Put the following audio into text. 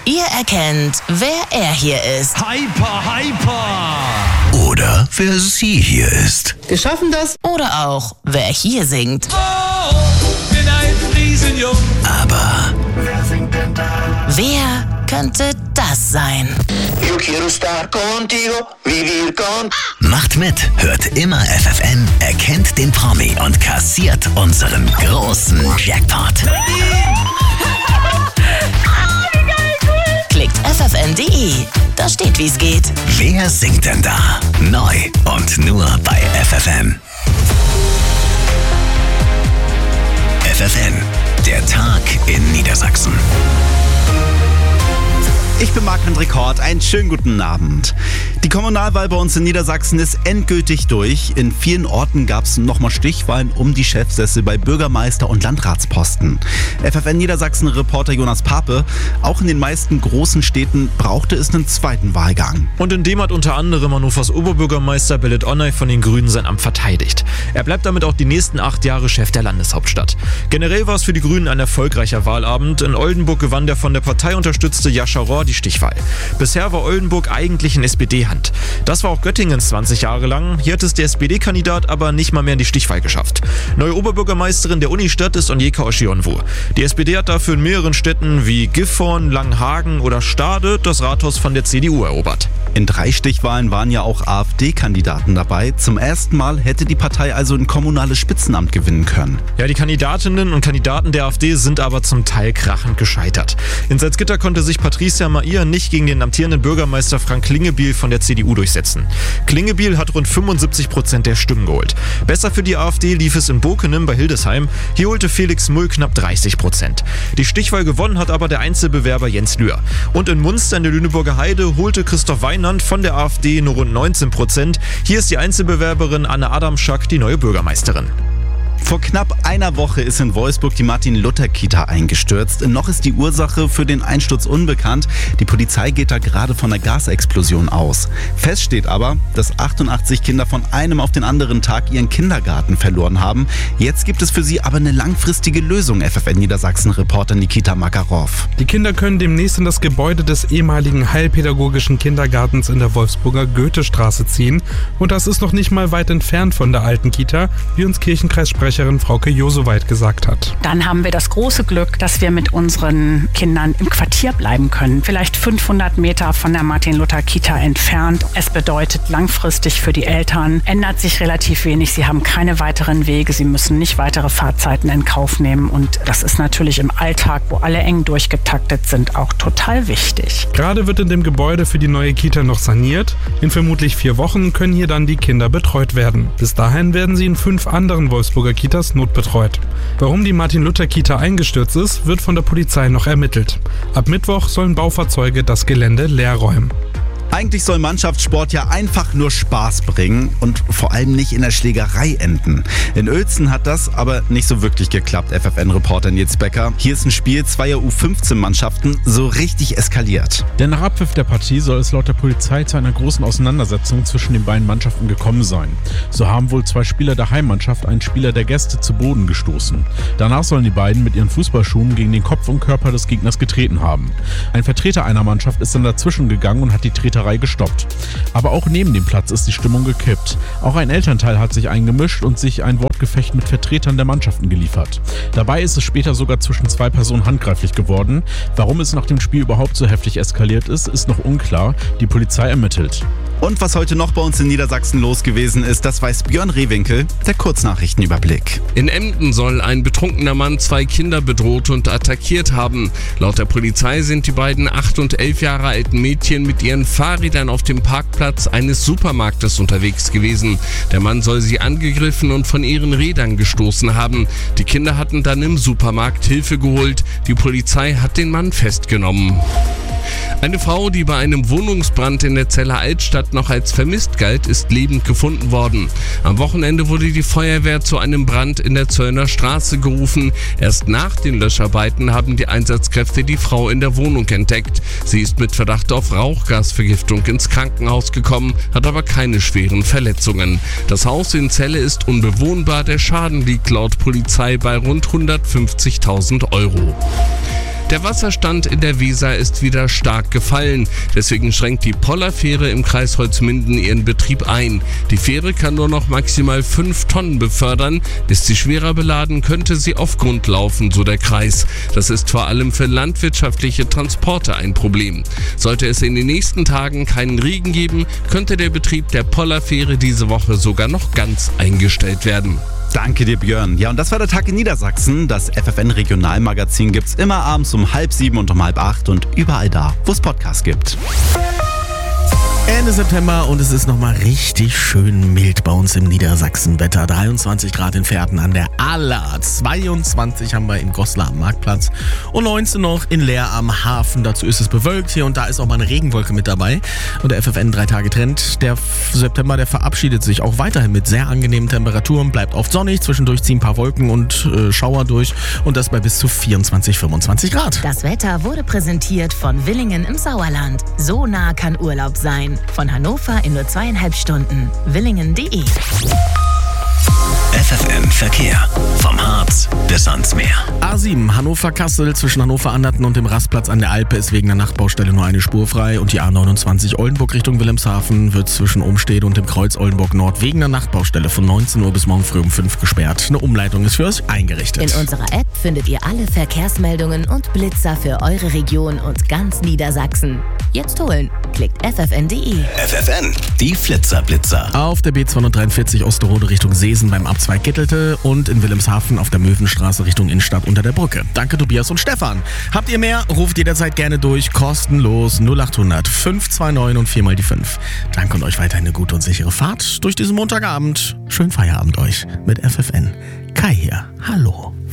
Ihr erkennt, wer er hier ist. Hyper, hyper! Oder wer sie hier ist. Wir schaffen das. Oder auch, wer hier singt. Oh, bin ein Riesenjung. Aber wer singt denn da? Wer könnte das sein? Yo quiero estar contigo, vivir con... Macht mit, hört immer FFN, erkennt den Promi und kassiert unseren großen Jackpot. Klickt ffn.de. Da steht, wie's geht. Wer singt denn da? Neu und nur bei FFN. FFN, der Tag in Niedersachsen. Ich bin Marc-André Kort, einen schönen guten Abend. Die Kommunalwahl bei uns in Niedersachsen ist endgültig durch. In vielen Orten gab es nochmal Stichwahlen um die Chefsessel bei Bürgermeister- und Landratsposten. FFN Niedersachsen-Reporter Jonas Pape, auch in den meisten großen Städten brauchte es einen zweiten Wahlgang. Und in dem hat unter anderem Hannovers Oberbürgermeister Belit Onay von den Grünen sein Amt verteidigt. Er bleibt damit auch die nächsten 8 Jahre Chef der Landeshauptstadt. Generell war es für die Grünen ein erfolgreicher Wahlabend. In Oldenburg gewann der von der Partei unterstützte Jascha Rohr die Stichwahl. Bisher war Oldenburg eigentlich in SPD-Hand. Das war auch Göttingens 20 Jahre lang. Hier hat es der SPD-Kandidat aber nicht mal mehr in die Stichwahl geschafft. Neue Oberbürgermeisterin der Unistadt ist Onyeka Oshionwu. Die SPD hat dafür in mehreren Städten wie Gifhorn, Langenhagen oder Stade das Rathaus von der CDU erobert. In 3 Stichwahlen waren ja auch AfD-Kandidaten dabei. Zum ersten Mal hätte die Partei also ein kommunales Spitzenamt gewinnen können. Ja, die Kandidatinnen und Kandidaten der AfD sind aber zum Teil krachend gescheitert. In Salzgitter konnte sich Patricia Mair nicht gegen den amtierenden Bürgermeister Frank Klingebiel von der CDU durchsetzen. Klingebiel hat rund 75% der Stimmen geholt. Besser für die AfD lief es in Bokenem bei Hildesheim. Hier holte Felix Mull knapp 30%. Die Stichwahl gewonnen hat aber der Einzelbewerber Jens Lühr. Und in Munster in der Lüneburger Heide holte Christoph Weinand von der AfD nur rund 19%. Hier ist die Einzelbewerberin Anne Adamschak die neue Bürgermeisterin. Vor knapp einer Woche ist in Wolfsburg die Martin-Luther-Kita eingestürzt. Noch ist die Ursache für den Einsturz unbekannt. Die Polizei geht da gerade von einer Gasexplosion aus. Fest steht aber, dass 88 Kinder von einem auf den anderen Tag ihren Kindergarten verloren haben. Jetzt gibt es für sie aber eine langfristige Lösung, FFN Niedersachsen-Reporter Nikita Makarov. Die Kinder können demnächst in das Gebäude des ehemaligen heilpädagogischen Kindergartens in der Wolfsburger Goethestraße ziehen. Und das ist noch nicht mal weit entfernt von der alten Kita, wie uns Kirchenkreissprecherin Frauke Josoweit gesagt hat. Dann haben wir das große Glück, dass wir mit unseren Kindern im Quartier bleiben können. Vielleicht 500 Meter von der Martin-Luther-Kita entfernt. Es bedeutet langfristig für die Eltern, ändert sich relativ wenig. Sie haben keine weiteren Wege, sie müssen nicht weitere Fahrzeiten in Kauf nehmen. Und das ist natürlich im Alltag, wo alle eng durchgetaktet sind, auch total wichtig. Gerade wird in dem Gebäude für die neue Kita noch saniert. In vermutlich 4 Wochen können hier dann die Kinder betreut werden. Bis dahin werden sie in 5 anderen Wolfsburger Kitas notbetreut. Warum die Martin-Luther-Kita eingestürzt ist, wird von der Polizei noch ermittelt. Ab Mittwoch sollen Baufahrzeuge das Gelände leer räumen. Eigentlich soll Mannschaftssport ja einfach nur Spaß bringen und vor allem nicht in der Schlägerei enden. In Uelzen hat das aber nicht so wirklich geklappt, FFN-Reporter Nils Becker. Hier ist ein Spiel zweier U15-Mannschaften so richtig eskaliert. Denn nach Abpfiff der Partie soll es laut der Polizei zu einer großen Auseinandersetzung zwischen den beiden Mannschaften gekommen sein. So haben wohl 2 Spieler der Heimmannschaft einen Spieler der Gäste zu Boden gestoßen. Danach sollen die beiden mit ihren Fußballschuhen gegen den Kopf und Körper des Gegners getreten haben. Ein Vertreter einer Mannschaft ist dann dazwischen gegangen und hat die Treterei gestoppt. Aber auch neben dem Platz ist die Stimmung gekippt. Auch ein Elternteil hat sich eingemischt und sich ein Wortgefecht mit Vertretern der Mannschaften geliefert. Dabei ist es später sogar zwischen 2 Personen handgreiflich geworden. Warum es nach dem Spiel überhaupt so heftig eskaliert ist, ist noch unklar. Die Polizei ermittelt. Und was heute noch bei uns in Niedersachsen los gewesen ist, das weiß Björn Rehwinkel, der Kurznachrichtenüberblick. In Emden soll ein betrunkener Mann 2 Kinder bedroht und attackiert haben. Laut der Polizei sind die beiden 8 und 11 Jahre alten Mädchen mit ihren Fahrrädern auf dem Parkplatz eines Supermarktes unterwegs gewesen. Der Mann soll sie angegriffen und von ihren Rädern gestoßen haben. Die Kinder hatten dann im Supermarkt Hilfe geholt. Die Polizei hat den Mann festgenommen. Eine Frau, die bei einem Wohnungsbrand in der Zeller Altstadt noch als vermisst galt, ist lebend gefunden worden. Am Wochenende wurde die Feuerwehr zu einem Brand in der Zöllner Straße gerufen. Erst nach den Löscharbeiten haben die Einsatzkräfte die Frau in der Wohnung entdeckt. Sie ist mit Verdacht auf Rauchgasvergiftung ins Krankenhaus gekommen, hat aber keine schweren Verletzungen. Das Haus in Celle ist unbewohnbar. Der Schaden liegt laut Polizei bei rund 150.000 €. Der Wasserstand in der Weser ist wieder stark gefallen. Deswegen schränkt die Pollerfähre im Kreis Holzminden ihren Betrieb ein. Die Fähre kann nur noch maximal 5 Tonnen befördern. Ist sie schwerer beladen, könnte sie auf Grund laufen, so der Kreis. Das ist vor allem für landwirtschaftliche Transporte ein Problem. Sollte es in den nächsten Tagen keinen Regen geben, könnte der Betrieb der Pollerfähre diese Woche sogar noch ganz eingestellt werden. Danke dir, Björn. Ja, und das war der Tag in Niedersachsen. Das FFN-Regionalmagazin gibt's immer abends um 6:30 und um 7:30 und überall da, wo es Podcasts gibt. Ende September und es ist nochmal richtig schön mild bei uns im Niedersachsen-Wetter. 23 Grad in Verden an der Aller, 22 haben wir in Goslar am Marktplatz und 19 noch in Leer am Hafen. Dazu ist es bewölkt hier und da ist auch mal eine Regenwolke mit dabei. Und der FFN 3-Tage-Trend, der September, der verabschiedet sich auch weiterhin mit sehr angenehmen Temperaturen, bleibt oft sonnig, zwischendurch ziehen ein paar Wolken und Schauer durch und das bei bis zu 24, 25 Grad. Das Wetter wurde präsentiert von Willingen im Sauerland. So nah kann Urlaub sein. Von Hannover in nur 2,5 Stunden. Willingen.de. FFN Verkehr. Vom Harz bis ans Meer. A7 Hannover-Kassel zwischen Hannover-Anderten und dem Rastplatz an der Alpe ist wegen der Nachtbaustelle nur eine Spur frei und die A29 Oldenburg Richtung Wilhelmshaven wird zwischen Umstede und dem Kreuz Oldenburg Nord wegen der Nachtbaustelle von 19 Uhr bis morgen früh um 5 gesperrt. Eine Umleitung ist für euch eingerichtet. In unserer App findet ihr alle Verkehrsmeldungen und Blitzer für eure Region und ganz Niedersachsen. Jetzt holen. Klickt ffn.de. FFN, die Flitzer-Blitzer. Auf der B243 Osterode Richtung Seesen beim Abzweig Gittelte und in Wilhelmshaven auf der Möwenstraße Richtung Innenstadt unter der Brücke. Danke Tobias und Stefan. Habt ihr mehr? Ruft jederzeit gerne durch. Kostenlos 0800 529 und 4 mal die 5. Danke und euch weiterhin eine gute und sichere Fahrt durch diesen Montagabend. Schönen Feierabend euch mit FFN. Kai hier. Hallo.